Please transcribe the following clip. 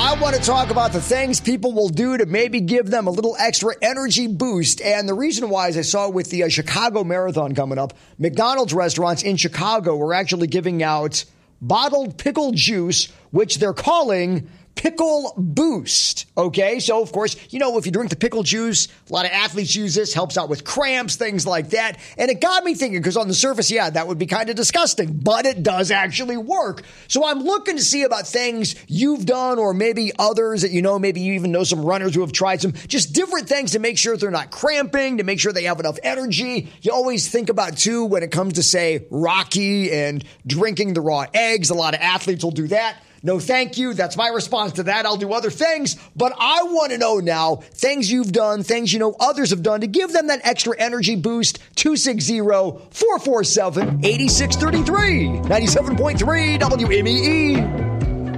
I want to talk about the things people will do to maybe give them a little extra energy boost. And the reason why is I saw with the Chicago Marathon coming up, McDonald's restaurants in Chicago are actually giving out bottled pickle juice, which they're calling Pickle Boost. Okay, so of course, you know, if you drink the pickle juice, a lot of athletes use this, helps out with cramps, things like that. And it got me thinking, because on the surface, yeah, that would be kind of disgusting, but it does actually work. So I'm looking to see about things you've done, or maybe others that you know, maybe you even know some runners who have tried some, just different things to make sure they're not cramping, to make sure they have enough energy. You always think about, too, when it comes to, say, Rocky and drinking the raw eggs. A lot of athletes will do that. No, thank you. That's my response to that. I'll do other things. But I want to know now things you've done, things you know others have done to give them that extra energy boost. 260-447-8633. 97.3 WMEE.